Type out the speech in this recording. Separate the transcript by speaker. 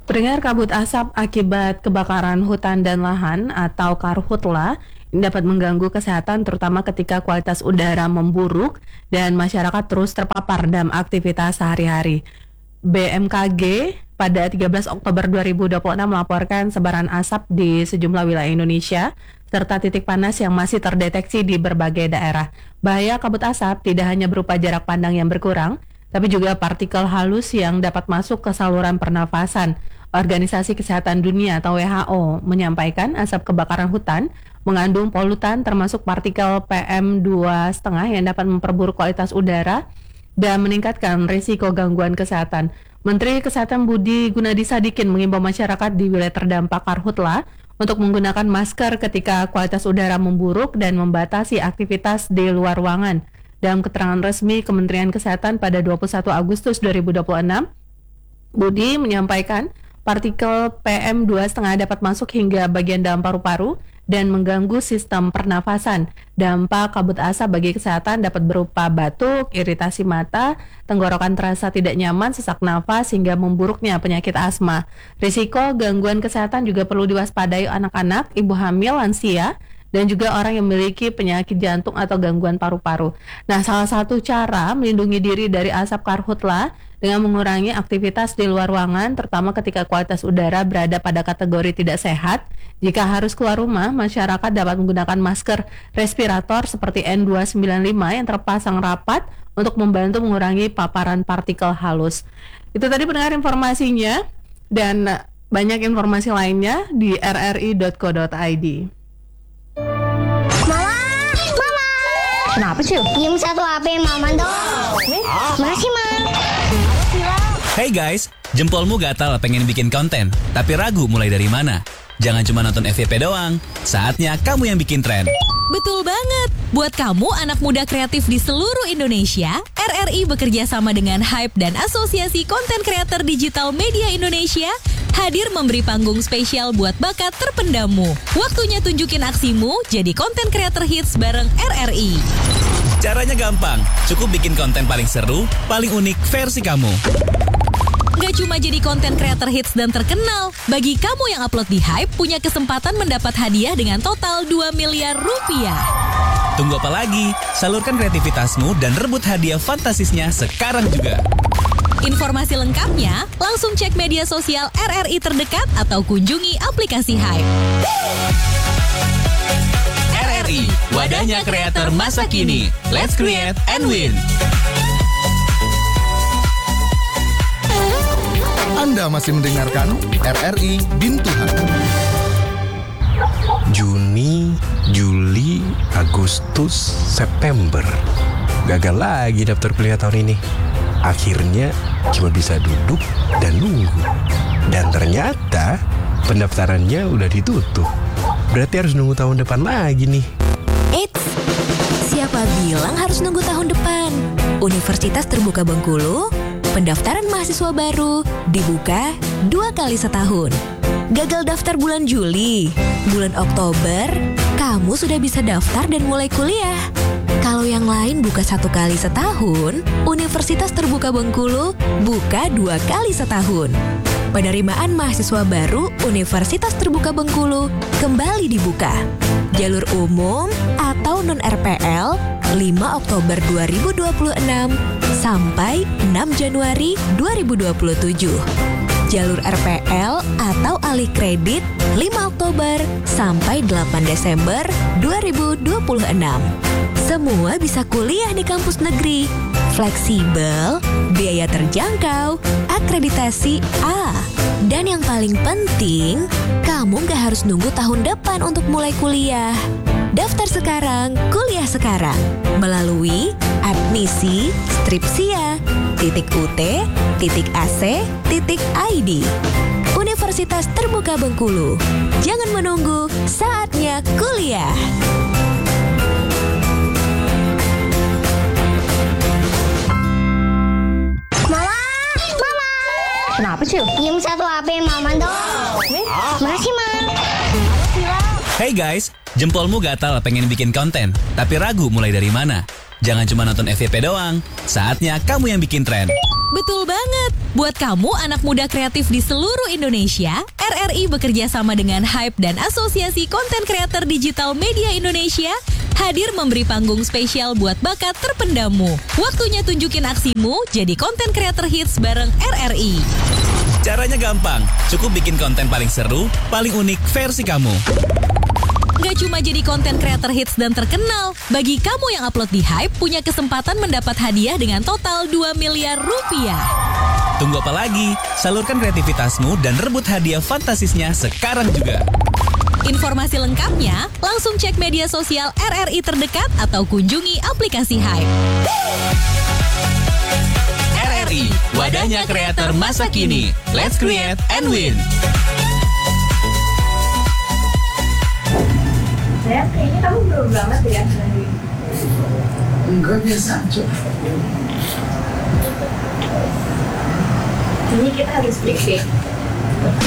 Speaker 1: Pendengar, kabut asap akibat kebakaran hutan dan lahan atau karhutla dapat mengganggu kesehatan terutama ketika kualitas udara memburuk dan masyarakat terus terpapar dalam aktivitas sehari-hari. BMKG pada 13 Oktober 2026 melaporkan sebaran asap di sejumlah wilayah Indonesia serta titik panas yang masih terdeteksi di berbagai daerah. Bahaya kabut asap tidak hanya berupa jarak pandang yang berkurang, tapi juga partikel halus yang dapat masuk ke saluran pernafasan. Organisasi Kesehatan Dunia atau WHO menyampaikan asap kebakaran hutan mengandung polutan termasuk partikel PM2,5 yang dapat memperburuk kualitas udara dan meningkatkan risiko gangguan kesehatan. Menteri Kesehatan Budi Gunadi Sadikin mengimbau masyarakat di wilayah terdampak karhutla untuk menggunakan masker ketika kualitas udara memburuk dan membatasi aktivitas di luar ruangan. Dalam keterangan resmi Kementerian Kesehatan pada 21 Agustus 2026, Budi menyampaikan partikel PM2,5 dapat masuk hingga bagian dalam paru-paru dan mengganggu sistem pernafasan. Dampak kabut asap bagi kesehatan dapat berupa batuk, iritasi mata, tenggorokan terasa tidak nyaman, sesak nafas, hingga memburuknya penyakit asma. Risiko gangguan kesehatan juga perlu diwaspadai anak-anak, ibu hamil, lansia, dan juga orang yang memiliki penyakit jantung atau gangguan paru-paru. Nah, salah satu cara melindungi diri dari asap karhutla dengan mengurangi aktivitas di luar ruangan, terutama ketika kualitas udara berada pada kategori tidak sehat. Jika harus keluar rumah, masyarakat dapat menggunakan masker respirator seperti N95 yang terpasang rapat untuk membantu mengurangi paparan partikel halus. Itu tadi pendengar informasinya, dan banyak informasi lainnya di rri.co.id.
Speaker 2: Kenapa sih? Pinjam satu HP Mama dong. Mana sih, Ma?
Speaker 3: Hey guys, jempolmu gatal pengen bikin konten, tapi ragu mulai dari mana? Jangan cuma nonton FYP doang, saatnya kamu yang bikin tren.
Speaker 4: Betul banget. Buat kamu anak muda kreatif di seluruh Indonesia, RRI bekerja sama dengan Hype dan Asosiasi Konten Kreator Digital Media Indonesia hadir memberi panggung spesial buat bakat terpendammu. Waktunya tunjukin aksimu jadi konten kreator hits bareng RRI.
Speaker 3: Caranya gampang, cukup bikin konten paling seru, paling unik versi kamu.
Speaker 4: Gak cuma jadi konten kreator hits dan terkenal, bagi kamu yang upload di Hype punya kesempatan mendapat hadiah dengan total 2 miliar rupiah.
Speaker 3: Tunggu apa lagi? Salurkan kreativitasmu dan rebut hadiah fantastisnya sekarang juga.
Speaker 4: Informasi lengkapnya langsung cek media sosial RRI terdekat atau kunjungi aplikasi Hype.
Speaker 3: RRI, wadahnya kreator masa kini. Let's create and win.
Speaker 5: Anda masih mendengarkan RRI Bintuhan.
Speaker 6: Juni, Juli, Agustus, September. Gagal lagi daftar kuliah tahun ini. Akhirnya cuma bisa duduk dan nunggu. Dan ternyata pendaftarannya udah ditutup. Berarti harus nunggu tahun depan lagi nih.
Speaker 4: Eits, siapa bilang harus nunggu tahun depan? Universitas Terbuka Bengkulu, pendaftaran mahasiswa baru dibuka 2 kali setahun. Gagal daftar bulan Juli, bulan Oktober, kamu sudah bisa daftar dan mulai kuliah. Kalau yang lain buka 1 kali setahun, Universitas Terbuka Bengkulu buka 2 kali setahun. Penerimaan mahasiswa baru Universitas Terbuka Bengkulu kembali dibuka. Jalur umum atau non-RPL 5 Oktober 2026 sampai 6 Januari 2027. Jalur RPL atau alih kredit 5 Oktober sampai 8 Desember 2026. Semua bisa kuliah di kampus negeri. Fleksibel, biaya terjangkau, akreditasi A. Dan yang paling penting, kamu gak harus nunggu tahun depan untuk mulai kuliah. Daftar sekarang, kuliah sekarang. Melalui admisi.stripsia.ut.ac.id. Universitas Terbuka Bengkulu. Jangan menunggu, saatnya kuliah.
Speaker 2: Kenapa sih? Pinjam satu HP Mama dong. Mana sih, Ma?
Speaker 3: Hey guys, jempolmu gatal pengen bikin konten, tapi ragu mulai dari mana? Jangan cuma nonton FYP doang, saatnya kamu yang bikin tren.
Speaker 4: Betul banget. Buat kamu anak muda kreatif di seluruh Indonesia, RRI bekerja sama dengan Hype dan Asosiasi Konten Kreator Digital Media Indonesia hadir memberi panggung spesial buat bakat terpendammu. Waktunya tunjukin aksimu jadi konten kreator hits bareng RRI.
Speaker 3: Caranya gampang, cukup bikin konten paling seru, paling unik versi kamu.
Speaker 4: Gak cuma jadi konten kreator hits dan terkenal, bagi kamu yang upload di Hype punya kesempatan mendapat hadiah dengan total 2 miliar rupiah.
Speaker 3: Tunggu apa lagi? Salurkan kreativitasmu dan rebut hadiah fantastisnya sekarang juga.
Speaker 4: Informasi lengkapnya langsung cek media sosial RRI terdekat atau kunjungi aplikasi Hype.
Speaker 3: RRI, wadahnya kreator masa kini. Let's create and win.
Speaker 1: Saya kayaknya kamu belum banget ya dari.
Speaker 7: Enggak, biasa aja.
Speaker 1: Ini kita harus break deh.